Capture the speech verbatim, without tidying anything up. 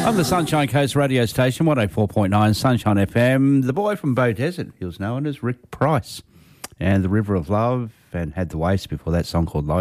On the Sunshine Coast radio station, one oh four point nine Sunshine F M, the boy from Bow Desert, he was known as Rick Price, and The River of Love, and had The Waste before that song called Low.